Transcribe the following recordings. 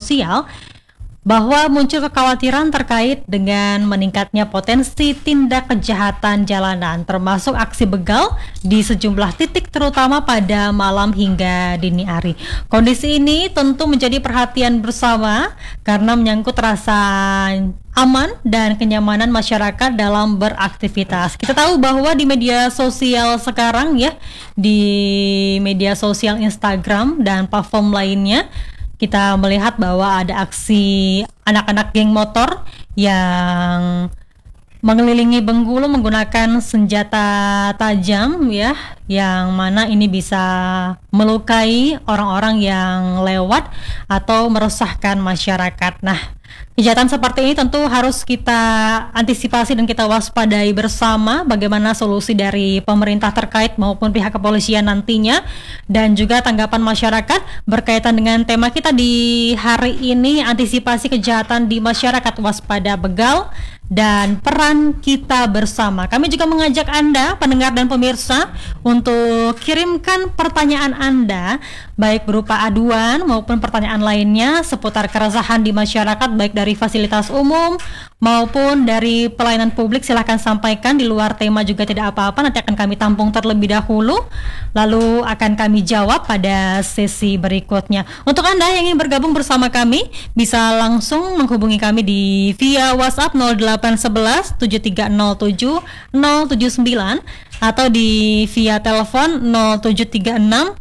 sosial bahwa muncul kekhawatiran terkait dengan meningkatnya potensi tindak kejahatan jalanan, termasuk aksi begal di sejumlah titik terutama pada malam hingga dini hari. Kondisi ini tentu menjadi perhatian bersama karena menyangkut rasa aman dan kenyamanan masyarakat dalam beraktivitas. Kita tahu bahwa di media sosial sekarang ya, di media sosial Instagram dan platform lainnya, kita melihat bahwa ada aksi anak-anak geng motor yang mengelilingi Bengkulu menggunakan senjata tajam ya, yang mana ini bisa melukai orang-orang yang lewat atau meresahkan masyarakat. Nah, kejahatan seperti ini tentu harus kita antisipasi dan kita waspadai bersama bagaimana solusi dari pemerintah terkait maupun pihak kepolisian nantinya, dan juga tanggapan masyarakat berkaitan dengan tema kita di hari ini, antisipasi kejahatan di masyarakat, waspada begal dan peran kita bersama. Kami juga mengajak Anda, pendengar dan pemirsa, untuk kirimkan pertanyaan Anda, baik berupa aduan maupun pertanyaan lainnya seputar keresahan di masyarakat, baik dari fasilitas umum maupun dari pelayanan publik. Silahkan sampaikan, di luar tema juga tidak apa-apa, nanti akan kami tampung terlebih dahulu, lalu akan kami jawab pada sesi berikutnya. Untuk Anda yang ingin bergabung bersama kami, bisa langsung menghubungi kami di via WhatsApp 0811 7307 079 atau di via telepon 0736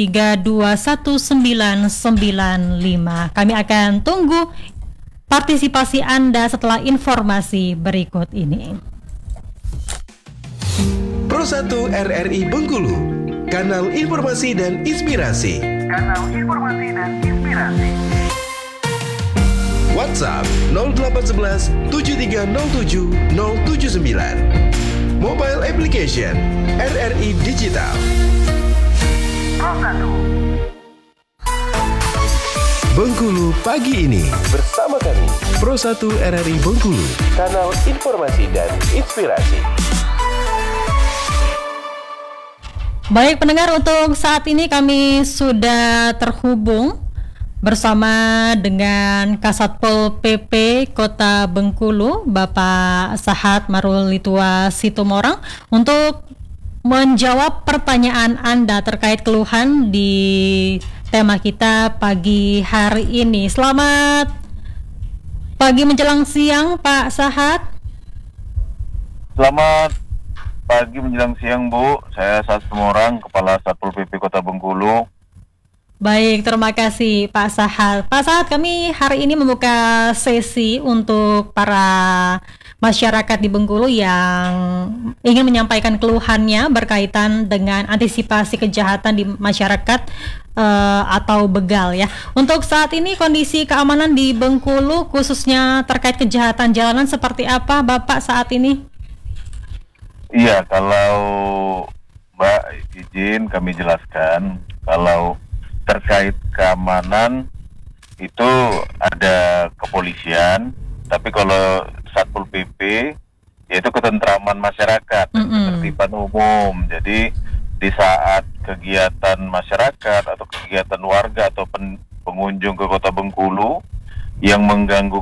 7321 995. Kami akan tunggu partisipasi Anda setelah informasi berikut ini. Pro 1 RRI Bengkulu, kanal informasi dan inspirasi. WhatsApp 0811 7307 079. Mobile application RRI Digital. Pro 1 Bengkulu pagi ini bersama kami Pro 1 RRI Bengkulu, kanal informasi dan inspirasi. Baik pendengar, untuk saat ini kami sudah terhubung bersama dengan Kasatpol PP Kota Bengkulu, Bapak Sahat Marulitua Situmorang, untuk menjawab pertanyaan Anda terkait keluhan di tema kita pagi hari ini. Selamat pagi menjelang siang, Pak Sahat. Selamat pagi menjelang siang, Bu. Saya Sahat Situmorang, Kepala Satpol PP Kota Bengkulu. Baik, terima kasih Pak Sahat. Pak Sahat, kami hari ini membuka sesi untuk para masyarakat di Bengkulu yang ingin menyampaikan keluhannya berkaitan dengan antisipasi kejahatan di masyarakat atau begal ya. Untuk saat ini kondisi keamanan di Bengkulu khususnya terkait kejahatan jalanan seperti apa Bapak saat ini? Iya, kalau Mbak izin kami jelaskan, kalau terkait keamanan itu ada kepolisian, tapi kalau Satpol PP yaitu ketentraman masyarakat, ketertiban umum. Jadi di saat kegiatan masyarakat atau kegiatan warga atau pengunjung ke Kota Bengkulu yang mengganggu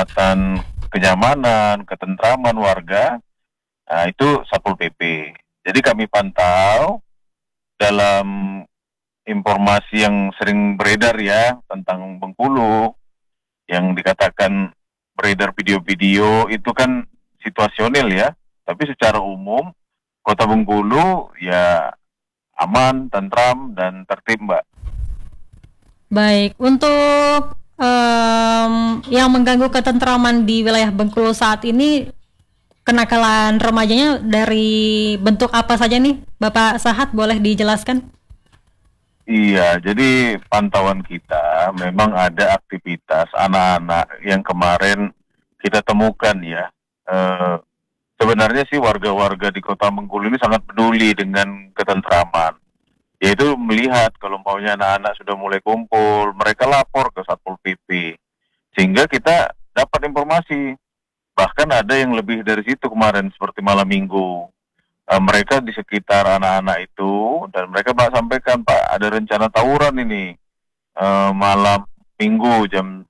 kenyamanan, ketentraman warga, nah itu Satpol PP. Jadi kami pantau dalam informasi yang sering beredar ya tentang Bengkulu, yang dikatakan beredar video-video itu kan situasional ya, tapi secara umum Kota Bengkulu ya aman, tentram, dan tertib, Mbak. Baik, untuk yang mengganggu ketentraman di wilayah Bengkulu saat ini, kenakalan remajanya dari bentuk apa saja nih, Bapak Sahat, boleh dijelaskan? Iya, jadi pantauan kita memang ada aktivitas anak-anak yang kemarin kita temukan ya. Sebenarnya sih warga-warga di Kota Bengkulu ini sangat peduli dengan ketentraman. Yaitu melihat kalau maunya anak-anak sudah mulai kumpul, mereka lapor ke Satpol PP. Sehingga kita dapat informasi. Bahkan ada yang lebih dari situ kemarin, seperti malam minggu. Mereka di sekitar anak-anak itu, dan mereka sampaikan, Pak, ada rencana tawuran ini malam minggu jam